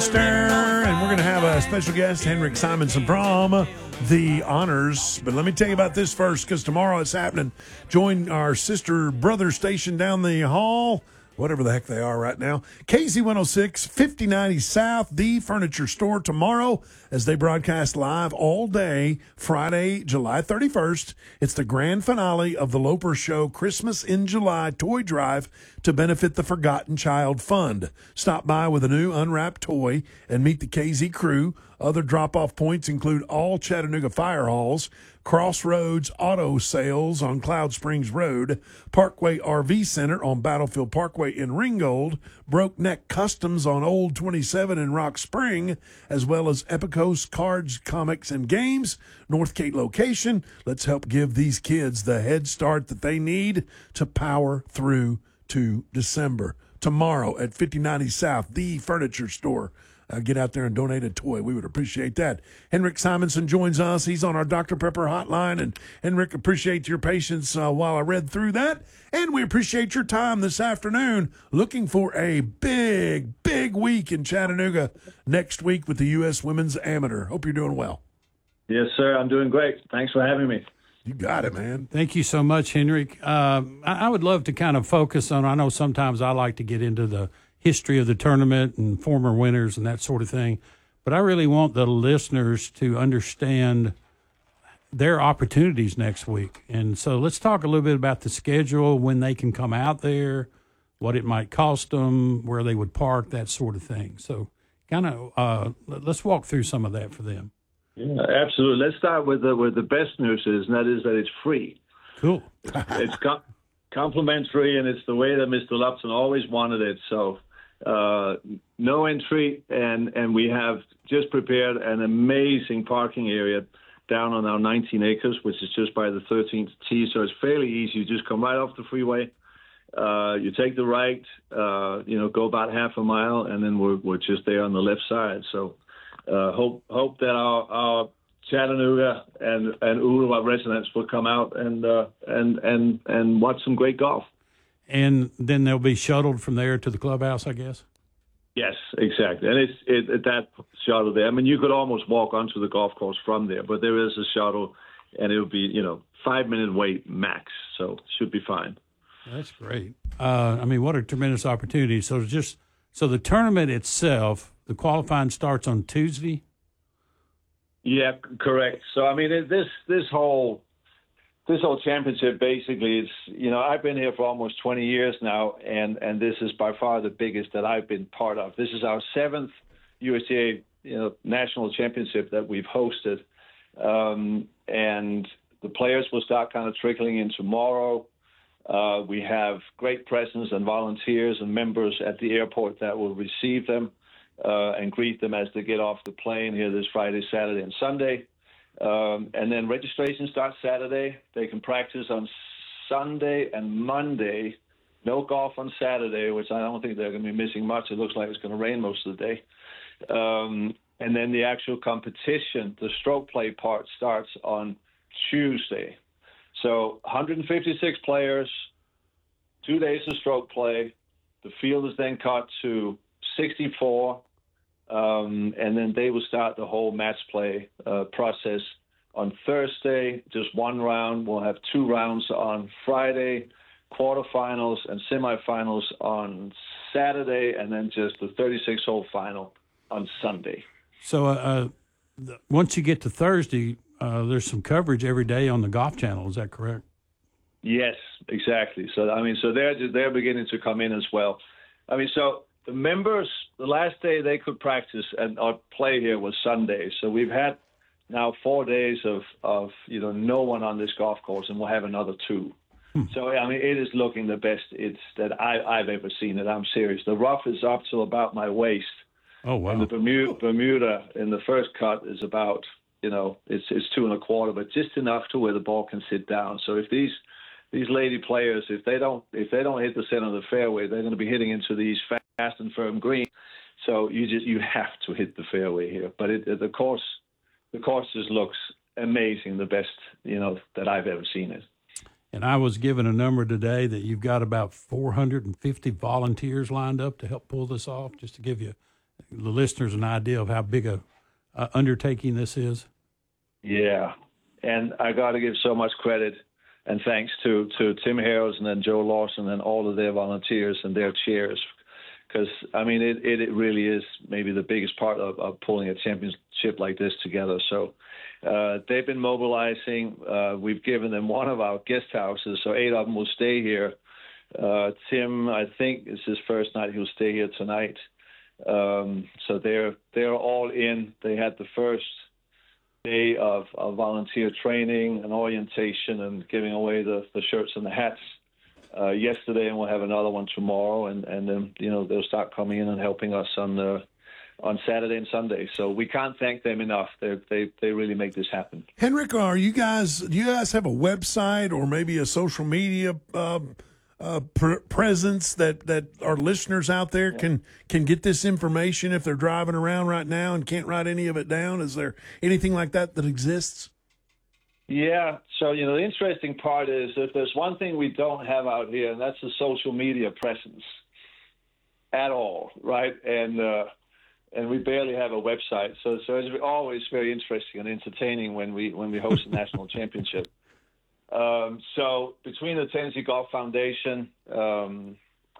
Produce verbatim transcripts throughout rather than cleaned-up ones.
And we're going to have a special guest, Henrik Simonson from The Honors. But let me tell you about this first, because tomorrow it's happening. Join our sister brother station down the hall, whatever the heck they are right now. K Z one oh six, fifty ninety South, The Furniture Store, tomorrow as they broadcast live all day, Friday, July thirty-first. It's the grand finale of the Loper Show Christmas in July toy drive to benefit the Forgotten Child Fund. Stop by with a new unwrapped toy and meet the K Z crew. Other drop-off points include all Chattanooga fire halls, Crossroads Auto Sales on Cloud Springs Road, Parkway R V Center on Battlefield Parkway in Ringgold, Broke Neck Customs on Old twenty-seven in Rock Spring, as well as Epicos Cards, Comics, and Games, Northgate location. Let's help give these kids the head start that they need to power through to December. Tomorrow at fifty ninety South, The Furniture Store. Uh, get out there and donate a toy. We would appreciate that. Henrik Simonson joins us. He's on our Doctor Pepper hotline. And Henrik, appreciate your patience uh, while I read through that. And we appreciate your time this afternoon. Looking for a big, big week in Chattanooga next week with the U S Women's Amateur. Hope you're doing well. Yes, sir. I'm doing great. Thanks for having me. You got it, man. Thank you so much, Henrik. Uh, I, I would love to kind of focus on, I know sometimes I like to get into the history of the tournament and former winners and that sort of thing, but I really want the listeners to understand their opportunities next week. And so let's talk a little bit about the schedule, when they can come out there, what it might cost them, where they would park, that sort of thing. So kind of uh, let's walk through some of that for them. Yeah, absolutely. Let's start with the, with the best news is, and that is that it's free. Cool. It's com- complimentary, and it's the way that Mister Lupton always wanted it. So uh, no entry, and, and we have just prepared an amazing parking area down on our nineteen acres, which is just by the thirteenth tee. So it's fairly easy. You just come right off the freeway. Uh, you take the right, uh, you know, go about half a mile, and then we're, we're just there on the left side. So uh, hope hope that our, our Chattanooga and and Ooltewah residents will come out and uh, and and and watch some great golf. And then they'll be shuttled from there to the clubhouse, I guess. Yes, exactly. And it's it, it, that shuttle there. I mean, you could almost walk onto the golf course from there, but there is a shuttle, and it'll be, you know, five minute wait max, so should be fine. That's great. Uh, I mean, what a tremendous opportunity. So just so the tournament itself, the qualifying starts on Tuesday. Yeah, correct. So I mean, it, this this whole this whole championship basically is, you know, I've been here for almost twenty years now, and and this is by far the biggest that I've been part of. This is our seventh U S G A, you know, national championship that we've hosted, um, and the players will start kind of trickling in tomorrow. Uh, we have great presence and volunteers and members at the airport that will receive them uh, and greet them as they get off the plane here this Friday, Saturday, and Sunday. Um, and then registration starts Saturday. They can practice on Sunday and Monday. No golf on Saturday, which I don't think they're going to be missing much. It looks like it's going to rain most of the day. Um, and then the actual competition, the stroke play part, starts on Tuesday. So one hundred fifty-six players, two days of stroke play. The field is then cut to sixty-four, um, and then they will start the whole match play uh, process on Thursday, just one round. We'll have two rounds on Friday, quarterfinals and semifinals on Saturday, and then just the thirty-six hole final on Sunday. So uh, uh, once you get to Thursday, Uh, there's some coverage every day on the Golf Channel. Is that correct? Yes, exactly. So, I mean, so they're, they're beginning to come in as well. I mean, so the members, the last day they could practice and or play here was Sunday. So we've had now four days of, of you know, no one on this golf course, and we'll have another two. Hmm. So, I mean, it is looking the best it's that I, I've ever seen it. I'm serious. The rough is up to about my waist. Oh, wow. And the Bermuda, Bermuda in the first cut is about, you know, it's it's two and a quarter, but just enough to where the ball can sit down. So if these these lady players, if they don't if they don't hit the center of the fairway, they're going to be hitting into these fast and firm greens. So you just you have to hit the fairway here. But it, the course the course just looks amazing, the best, you know, that I've ever seen it. And I was given a number today that you've got about four hundred fifty volunteers lined up to help pull this off, just to give you the listeners an idea of how big a uh, undertaking this is? Yeah, and I got to give so much credit and thanks to, to Tim Harrelson and Joe Lawson and all of their volunteers and their chairs, because, I mean, it, it, it really is maybe the biggest part of, of pulling a championship like this together. So uh, they've been mobilizing. Uh, we've given them one of our guest houses, so eight of them will stay here. Uh, Tim, I think, is his first night. He'll stay here tonight. Um, so they're they're all in. They had the first day of, of volunteer training and orientation and giving away the, the shirts and the hats uh, yesterday, and we'll have another one tomorrow. And, and then, you know, they'll start coming in and helping us on the, on Saturday and Sunday. So we can't thank them enough. They they they really make this happen. Henrik, are you guys? Do you guys have a website or maybe a social media Uh, Uh, pr- presence that, that our listeners out there can can get this information if they're driving around right now and can't write any of it down? Is there anything like that that exists? Yeah. So, you know, the interesting part is if there's one thing we don't have out here, and that's the social media presence at all, right? And uh, and we barely have a website. So so it's always very interesting and entertaining when we when we host a national championship. Um, so between the Tennessee Golf Foundation, um,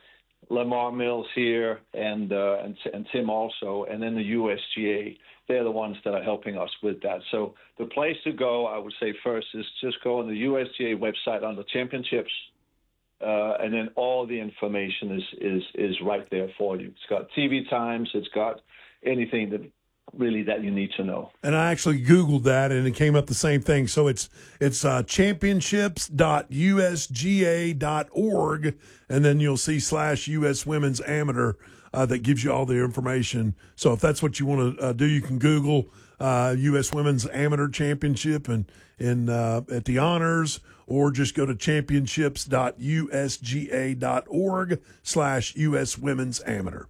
Lamar Mills here, and, uh, and and Tim also, and then the U S G A, they're the ones that are helping us with that. So the place to go, I would say first, is just go on the U S G A website under championships, uh, and then all the information is, is, is right there for you. It's got T V times. It's got anything that really that you need to know. And I actually Googled that, and it came up the same thing. So it's it's uh, championships dot U S G A dot org, and then you'll see slash U S Women's Amateur uh, that gives you all the information. So if that's what you want to uh, do, you can Google uh, U S Women's Amateur Championship and in uh, at the honors, or just go to championships dot U S G A dot org slash U S Women's Amateur.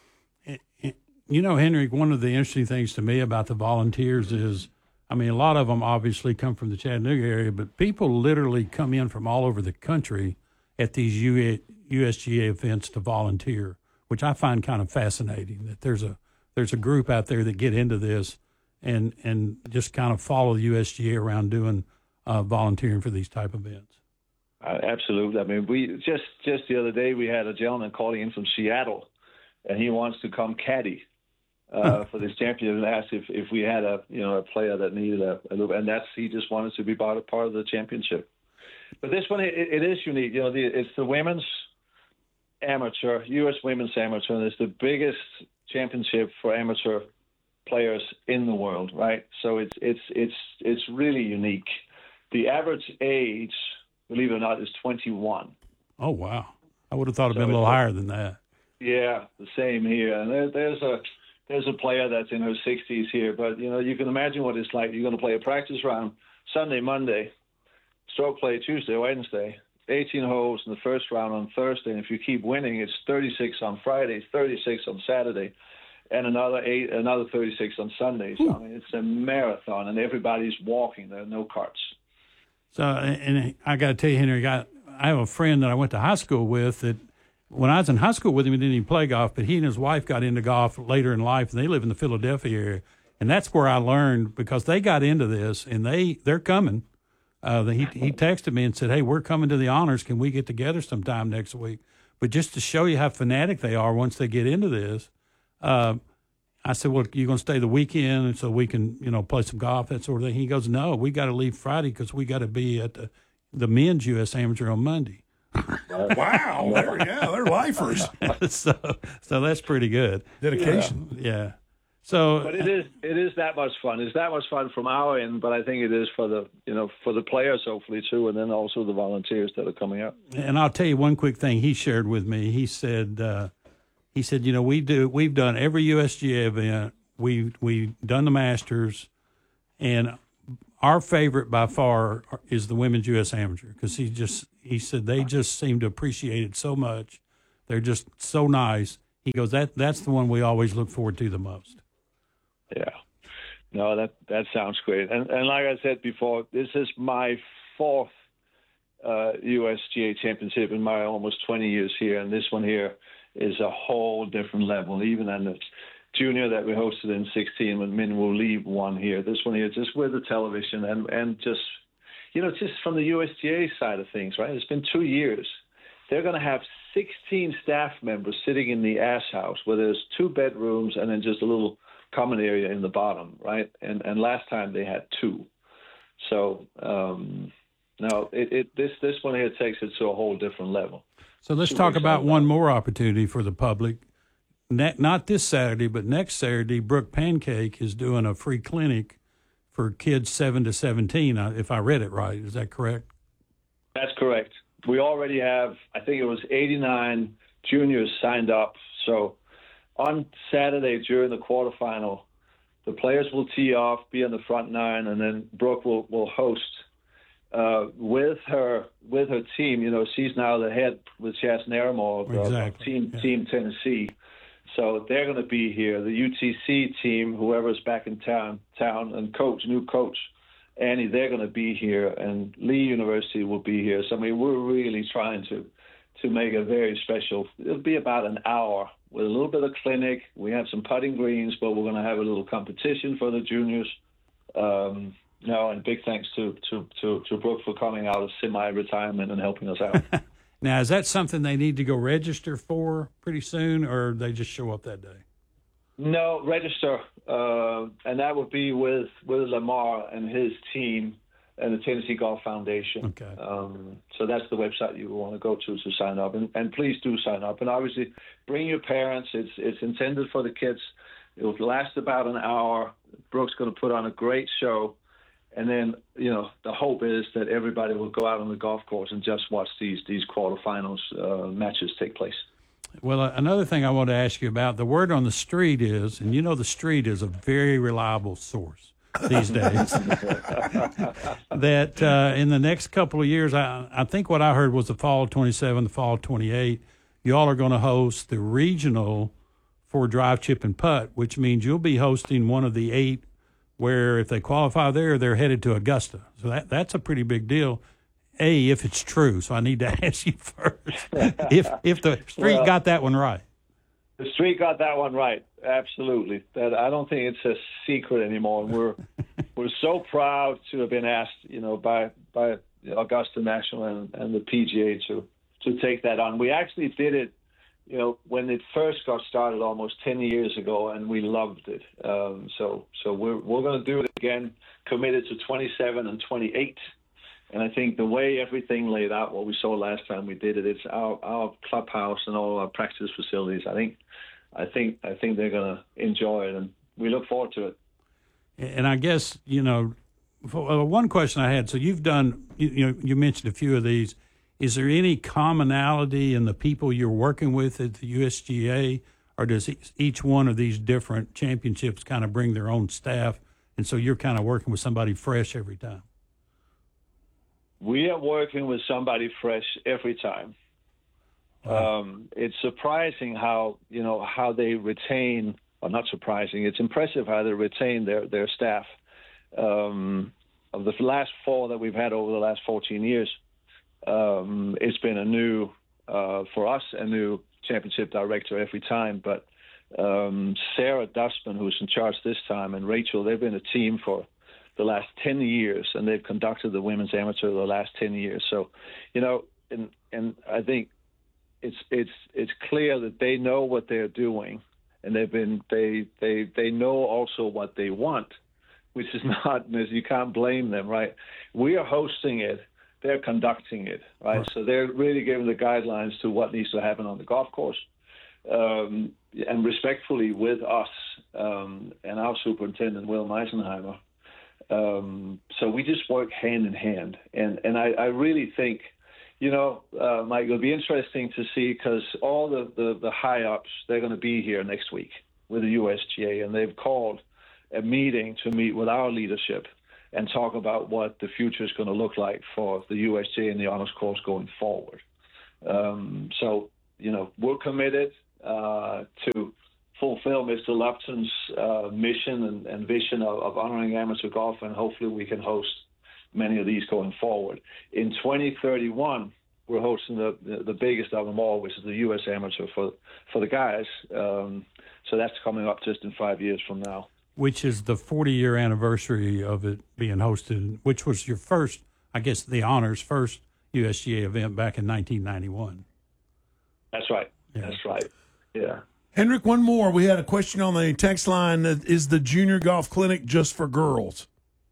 You know, Henrik, one of the interesting things to me about the volunteers is, I mean, a lot of them obviously come from the Chattanooga area, but people literally come in from all over the country at these U S G A events to volunteer, which I find kind of fascinating, that there's a there's a group out there that get into this and and just kind of follow the U S G A around doing uh, volunteering for these type of events. Uh, absolutely. I mean, we just, just the other day we had a gentleman calling in from Seattle, and he wants to come caddy uh, for this championship, and asked if, if we had a you know a player that needed a, a little, and that's he just wanted to be part of part of the championship. But this one, it, it is unique. You know, the, it's the women's amateur, U S Women's Amateur, and it's the biggest championship for amateur players in the world, right? So it's it's it's it's really unique. The average age, believe it or not, is twenty-one. Oh wow! I would have thought it'd So been a little it's- higher than that. Yeah, the same here. And there, there's a there's a player that's in her sixties here, but you know you can imagine what it's like. You're going to play a practice round Sunday, Monday, stroke play Tuesday, Wednesday, eighteen holes in the first round on Thursday, and if you keep winning, it's thirty-six on Friday, thirty-six on Saturday, and another eight, another thirty-six on Sunday. So I mean, it's a marathon, and everybody's walking. There are no carts. So, and I got to tell you, Henry, I, I have a friend that I went to high school with that when I was in high school with him, he didn't even play golf, but he and his wife got into golf later in life, and they live in the Philadelphia area. And that's where I learned, because they got into this, and they, they're coming. Uh, he, he texted me and said, hey, we're coming to the honors. Can we get together sometime next week? But just to show you how fanatic they are once they get into this, uh, I said, well, you're going to stay the weekend so we can, you know, play some golf, that sort of thing. He goes, no, we got to leave Friday because we got to be at the, the men's U S Amateur on Monday. Wow. They're, yeah, they're lifers. so, so that's pretty good. Dedication. Yeah. yeah. So, But it is it is that much fun. It's that much fun from our end, but I think it is for the you know for the players hopefully too, and then also the volunteers that are coming up. and I'll tell you one quick thing he shared with me. He said, uh, he said, you know, we do, we've done every U S G A event. We we've done the Masters, and our favorite by far is the women's U S Amateur, because he just he said they just seem to appreciate it so much. They're just so nice. He goes, that that's the one we always look forward to the most. Yeah, no, that that sounds great. And and like I said before, this is my fourth uh, U S G A championship in my almost twenty years here, and this one here is a whole different level. Even and it's junior that we hosted in sixteen when Min Woo Lee won here. This one here, just with the television and, and just, you know, just from the U S G A side of things, right? It's been two years. They're going to have sixteen staff members sitting in the ash house where there's two bedrooms and then just a little common area in the bottom, right? And and last time they had two. So, um, no, it, it this this one here takes it to a whole different level. So let's Super talk about excited one about it. more opportunity for the public. Ne- not this Saturday, but next Saturday, Brooke Pancake is doing a free clinic for kids seven to seventeen, uh, if I read it right. Is that correct? That's correct. We already have, I think it was eighty-nine juniors signed up. So on Saturday during the quarterfinal, the players will tee off, be on the front nine, and then Brooke will, will host uh, with her with her team. You know, she's now the head with Chas Naramore of, Exactly. of Team Yeah. Team Tennessee. So they're going to be here. The U T C team, whoever's back in town, town, and coach, new coach, Annie, they're going to be here, and Lee University will be here. So I mean, we're really trying to to make it very special. It'll be about an hour with a little bit of clinic. We have some putting greens, but we're going to have a little competition for the juniors. Um, no, and big thanks to to to, to Brooke for coming out of semi-retirement and helping us out. Now, is that something they need to go register for pretty soon, or they just show up that day? No, register, uh, and that would be with, with Lamar and his team and the Tennessee Golf Foundation. Okay. Um, so that's the website you want to go to to sign up, and, and please do sign up. And obviously, bring your parents. It's it's intended for the kids. It will last about an hour. Brooke's going to put on a great show. And then, you know, the hope is that everybody will go out on the golf course and just watch these these quarterfinals uh, matches take place. Well, uh, another thing I want to ask you about, the word on the street is, and you know the street is a very reliable source these days, that uh, in the next couple of years, I, I think what I heard was the fall twenty-seven, the fall twenty-eight, you all are going to host the regional for drive, chip, and putt, which means you'll be hosting one of the eight where if they qualify there, they're headed to Augusta. So that that's a pretty big deal. A, if it's true. So I need to ask you first if if the street Well, got that one right. The street got that one right. Absolutely. That I don't think it's a secret anymore. And we're we're so proud to have been asked, you know, by by Augusta National and, and the P G A to to take that on. We actually did it, you know, when it first got started almost ten years ago, and we loved it. Um, so so we're we're going to do it again, committed to twenty-seven and twenty-eight. And I think the way everything laid out, what we saw last time we did it, it's our, our clubhouse and all our practice facilities. I think I think I think they're going to enjoy it, and we look forward to it. And I guess, you know, for, uh, one question I had, so you've done, you, you know, you mentioned a few of these. Is there any commonality in the people you're working with at the U S G A, or does each one of these different championships kind of bring their own staff, and so you're kind of working with somebody fresh every time? We are working with somebody fresh every time. Wow. Um, it's surprising how, you know, how they retain, or not surprising, it's impressive how they retain their, their staff. Um, of the last four that we've had over the last fourteen years, um, it's been a new, uh, for us, a new championship director every time. But um, Sarah Dustman, who's in charge this time, and Rachel, they've been a team for the last ten years, and they've conducted the women's amateur the last ten years. So, you know, and and I think it's it's it's clear that they know what they're doing, and they've been they they they know also what they want, which is not, you can't blame them, right? We are hosting it, they're conducting it, right? right. So they're really giving the guidelines to what needs to happen on the golf course, um, and respectfully with us um, and our superintendent Will Meisenheimer. Um, so we just work hand in hand. And, and I, I really think, you know, uh, Mike, it'll be interesting to see, because all the, the, the high-ups, they're going to be here next week with the U S G A, and they've called a meeting to meet with our leadership and talk about what the future is going to look like for the U S G A and the honors course going forward. Um, so, you know, we're committed uh, to fulfill Mister Lupton's uh, mission and, and vision of, of honoring amateur golf, and hopefully we can host many of these going forward. In twenty thirty-one, we're hosting the, the, the biggest of them all, which is the U S Amateur for for the guys. Um, So that's coming up just in five years from now. Which is the forty-year anniversary of it being hosted, which was your first, I guess, the Honors' first U S G A event back in nineteen ninety-one. That's right. Yeah. That's right. Yeah. Henrik, one more. We had a question on the text line. Is the Junior Golf Clinic just for girls?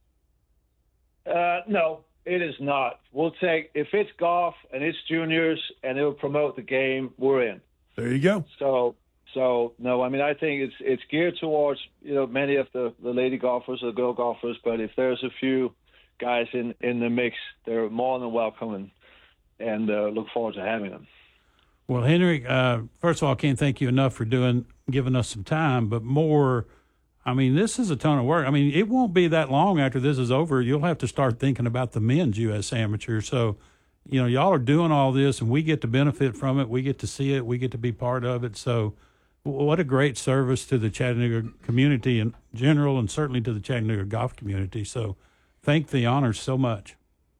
Uh, no, it is not. We'll take, if it's golf and it's juniors and it'll promote the game, we're in. There you go. So, so no, I mean, I think it's it's geared towards, you know, many of the, the lady golfers or girl golfers, but if there's a few guys in, in the mix, they're more than welcome, and, and uh, look forward to having them. Well, Henrik, uh, first of all, I can't thank you enough for doing giving us some time, but more, I mean, this is a ton of work. I mean, it won't be that long after this is over. You'll have to start thinking about the men's U S Amateur. So, you know, y'all are doing all this, and we get to benefit from it. We get to see it. We get to be part of it. So what a great service to the Chattanooga community in general, and certainly to the Chattanooga golf community. So thank the Honors so much.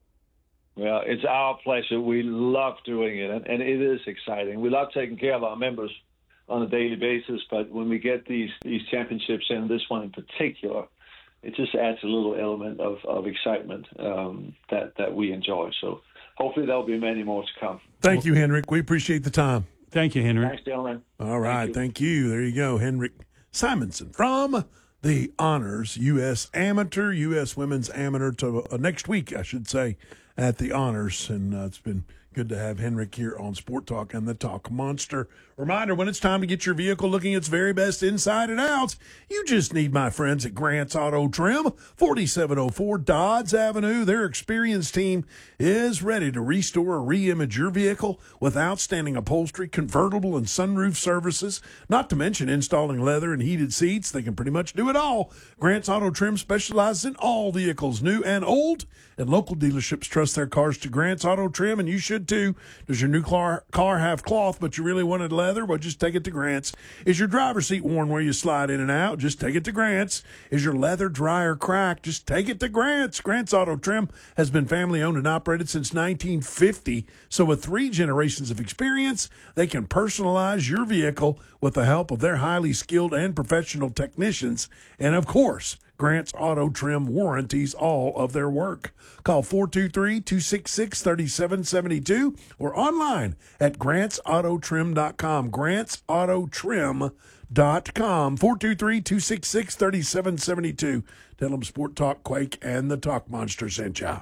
Well, it's our pleasure. We love doing it, and, and it is exciting. We love taking care of our members on a daily basis, but when we get these, these championships, and this one in particular, it just adds a little element of, of excitement um, that, that we enjoy. So hopefully there'll be many more to come. Thank you, Henrik. We appreciate the time. Thank you, Henrik. Thanks, gentlemen. All right. Thank Thank you. Thank you. There you go, Henrik Simonson from the Honors U S Amateur, U S Women's Amateur, to uh, next week, I should say, at the Honors. And uh, it's been good to have Henrik here on Sport Talk and the Talk Monster. Reminder, when it's time to get your vehicle looking its very best inside and out, you just need my friends at Grant's Auto Trim, forty-seven oh four Dodds Avenue. Their experienced team is ready to restore or re-image your vehicle with outstanding upholstery, convertible, and sunroof services, not to mention installing leather and heated seats. They can pretty much do it all. Grant's Auto Trim specializes in all vehicles, new and old, and local dealerships trust their cars to Grant's Auto Trim, and you should too. Does your new car, car have cloth, but you really wanted leather? Well, just take it to Grant's. Is your driver's seat worn where you slide in and out? Just take it to Grant's. Is your leather dry or cracked? Just take it to Grant's. Grant's Auto Trim has been family owned and operated since nineteen fifty. So with three generations of experience, they can personalize your vehicle with the help of their highly skilled and professional technicians. And of course, Grant's Auto Trim warranties all of their work. Call four two three, two six six, three seven seven two or online at grants auto trim dot com. grants auto trim dot com. four two three, two six six, three seven seven two. Tell them Sport Talk Quake and the Talk Monster sent ya.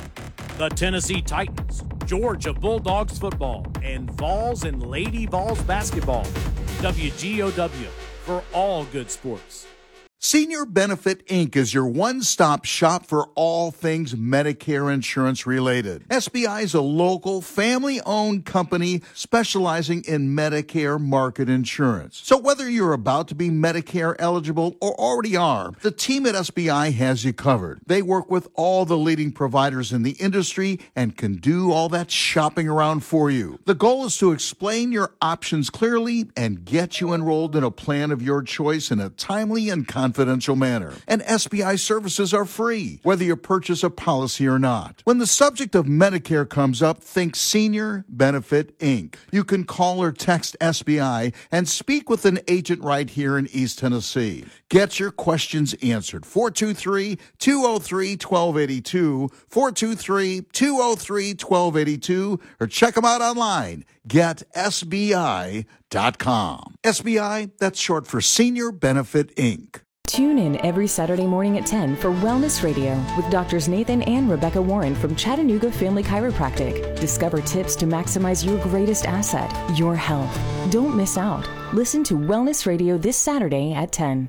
The Tennessee Titans, Georgia Bulldogs football, and Vols and Lady Vols basketball. W G O W for all good sports. Senior Benefit Incorporated is your one-stop shop for all things Medicare insurance related. S B I is a local, family-owned company specializing in Medicare market insurance. So whether you're about to be Medicare eligible or already are, the team at S B I has you covered. They work with all the leading providers in the industry and can do all that shopping around for you. The goal is to explain your options clearly and get you enrolled in a plan of your choice in a timely and confidential manner. And S B I services are free, whether you purchase a policy or not. When the subject of Medicare comes up, think Senior Benefit Incorporated. You can call or text S B I and speak with an agent right here in East Tennessee. Get your questions answered. four two three, two oh three, one two eight two, four two three, two oh three, one two eight two, or check them out online. get S B I dot com. S B I, that's short for Senior Benefit Incorporated. Tune in every Saturday morning at ten for Wellness Radio with Doctors Nathan and Rebecca Warren from Chattanooga Family Chiropractic. Discover tips to maximize your greatest asset, your health. Don't miss out. Listen to Wellness Radio this Saturday at ten.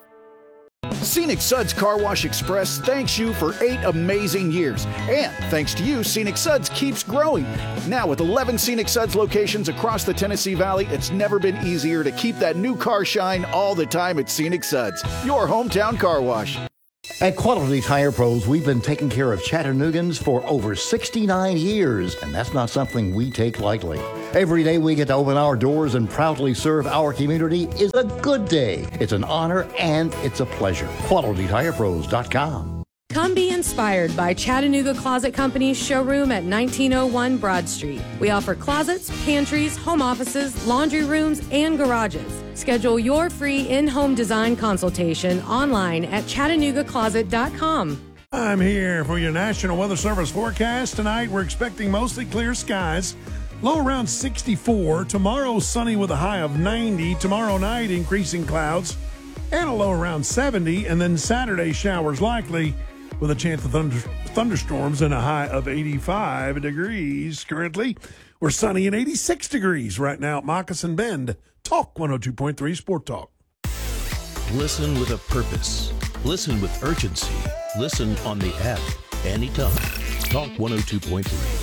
Scenic Suds Car Wash Express thanks you for eight amazing years. And thanks to you, Scenic Suds keeps growing. Now with eleven Scenic Suds locations across the Tennessee Valley, it's never been easier to keep that new car shine all the time at Scenic Suds, your hometown car wash. At Quality Tire Pros, we've been taking care of Chattanoogaans for over sixty-nine years, and that's not something we take lightly. Every day we get to open our doors and proudly serve our community is a good day. It's an honor and it's a pleasure. Quality Tire Pros dot com. Come be inspired by Chattanooga Closet Company's showroom at nineteen oh one Broad Street. We offer closets, pantries, home offices, laundry rooms, and garages. Schedule your free in-home design consultation online at chattanooga closet dot com. I'm here for your National Weather Service forecast. Tonight, we're expecting mostly clear skies. Low around sixty-four. Tomorrow, sunny with a high of ninety. Tomorrow night, increasing clouds and a low around seventy. And then Saturday, showers likely with a chance of thunder, thunderstorms and a high of eighty-five degrees. Currently, we're sunny and eighty-six degrees right now at Moccasin Bend. Talk one oh two point three Sport Talk. Listen with a purpose. Listen with urgency. Listen on the app anytime. Talk one oh two point three.